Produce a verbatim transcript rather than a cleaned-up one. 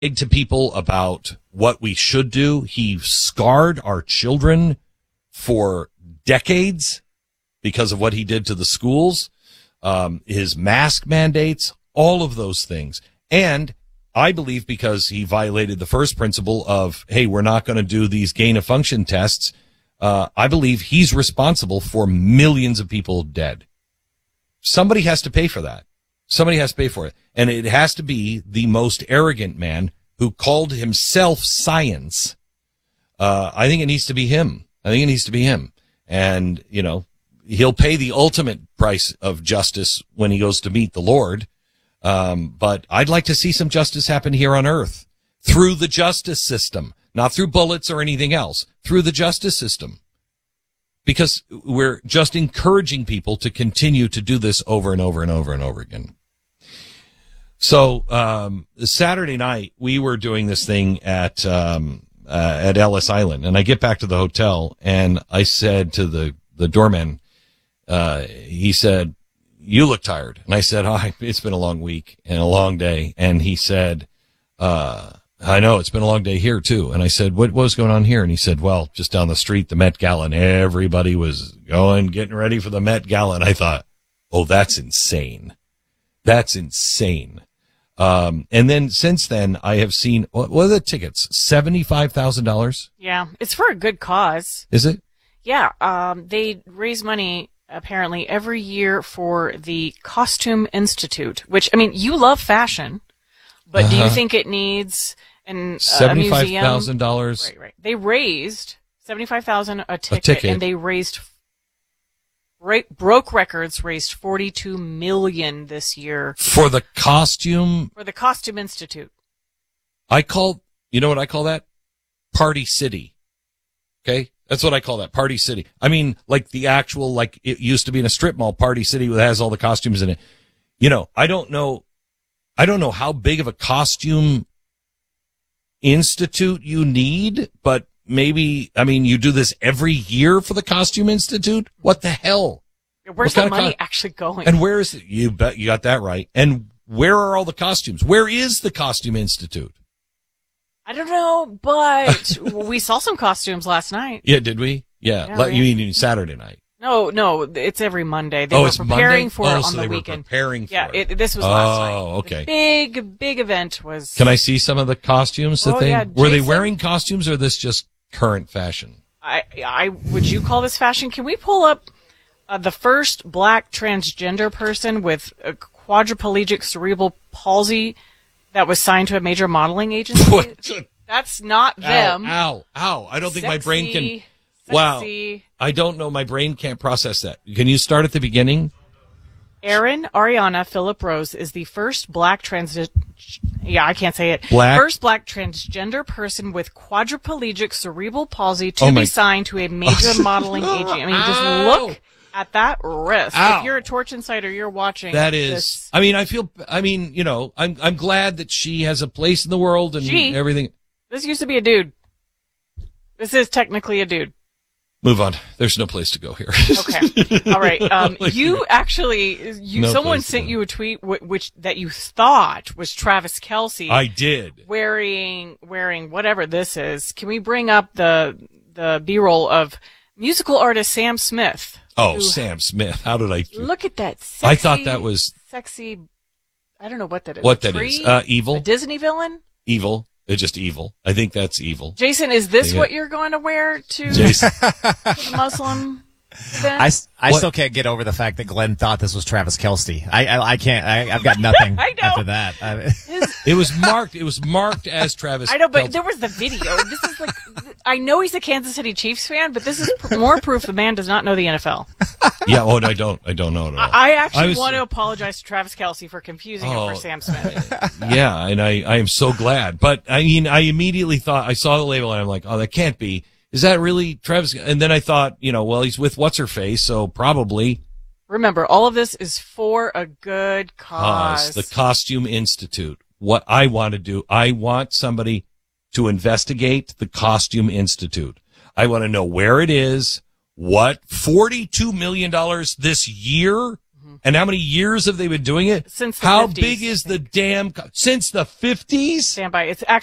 to people about what we should do. He scarred our children for decades because of what he did to the schools, um, his mask mandates, all of those things. And I believe because he violated the first principle of, hey, we're not going to do these gain of function tests. Uh, I believe he's responsible for millions of people dead. Somebody has to pay for that. Somebody has to pay for it. And it has to be the most arrogant man who called himself science. Uh, I think it needs to be him. I think it needs to be him. And, you know, he'll pay the ultimate price of justice when he goes to meet the Lord. Um, but I'd like to see some justice happen here on earth through the justice system, not through bullets or anything else, through the justice system. Because we're just encouraging people to continue to do this over and over and over and over again. So, um, Saturday night, we were doing this thing at, um, uh, at Ellis Island, and I get back to the hotel and I said to the, the doorman, uh, he said, "You look tired." And I said, "Oh, it's been a long week and a long day." And he said, uh, "I know, it's been a long day here too." And I said, what, what was going on here? And he said, "Well, just down the street, the Met Gala, and everybody was going, getting ready for the Met Gala." And I thought, oh, that's insane. That's insane. Um, and then since then, I have seen, what, what are the tickets? seventy-five thousand dollars? Yeah, it's for a good cause. Is it? Yeah, um, they raise money apparently every year for the Costume Institute, which, I mean, you love fashion, but uh-huh. do you think it needs an, uh, seventy-five thousand dollars? Right, right. They raised seventy-five thousand dollars a ticket, a ticket, and they raised, right, broke records, raised forty-two million dollars this year. For the costume? For the Costume Institute. I call, you know what I call that? Party City. Okay? That's what I call that, Party City. I mean, like the actual, like it used to be in a strip mall, Party City, that has all the costumes in it. You know, I don't know, I don't know how big of a costume institute you need, but maybe, I mean, you do this every year for the Costume Institute? What the hell? Where's the money co- actually going? And where is it? You bet, you got that right. And where are all the costumes? Where is the Costume Institute? I don't know, but we saw some costumes last night. Yeah, did we? Yeah. yeah you mean Saturday night? No, no, it's every Monday. They oh, were it's preparing Monday? for oh, it on so the they weekend. Were preparing for yeah, it. it, this was oh, last night. Oh, okay. The big, big event was. Can I see some of the costumes that oh, they yeah, were Jason, they wearing costumes, or this just current fashion? I, I would you call this fashion? Can we pull up uh, the first black transgender person with a quadriplegic cerebral palsy that was signed to a major modeling agency? What? That's not them. Ow, ow, ow. I don't think sexy, my brain can. Sexy. Wow. I don't know. My brain can't process that. Can you start at the beginning? Erin Ariana Phillip Rose is the first black trans. Yeah, I can't say it. Black? First black transgender person with quadriplegic cerebral palsy to oh be signed to a major modeling agency. I mean, just look at that wrist. Ow. If you're a Torch Insider, you're watching. That is. This. I mean, I feel. I mean, you know, I'm. I'm glad that she has a place in the world and she, everything. This used to be a dude. This is technically a dude. Move on. There's no place to go here. Okay. All right. Um, you actually, you, no someone sent you a tweet w- which that you thought was Travis Kelce. I did. Wearing, wearing whatever this is. Can we bring up the, the B-roll of musical artist Sam Smith? Oh, who, Sam Smith. How did I? Look at that sexy, I thought that was. Sexy. I don't know what that is. What a that tree? is. Uh, evil. A Disney villain? Evil. They're just evil. I think that's evil. Jason, is this yeah. what you're going to wear to, Jason. to the Muslim event? I, I still can't get over the fact that Glenn thought this was Travis Kelce. I I, I can't. I, I've got nothing I know. after that. I, His, it was marked. It was marked as Travis. I know, but Kelce. there was the video. This is like, I know he's a Kansas City Chiefs fan, but this is pr- more proof the man does not know the N F L. Yeah. Oh, no, I don't. I don't know at all. I, I actually I was, want to apologize to Travis Kelce for confusing oh, him for Sam Smith. Yeah, and I I am so glad. But I mean, I immediately thought I saw the label and I'm like, oh, that can't be. Is that really Travis? And then I thought, you know, well, he's with what's her face, so probably. Remember, all of this is for a good cause. Cause, the Costume Institute. What I want to do, I want somebody to investigate the Costume Institute. I want to know where it is, what, forty-two million dollars this year? Mm-hmm. And how many years have they been doing it? Since the How fifties, big is I the damn, co- since the fifties? Stand by. It's actually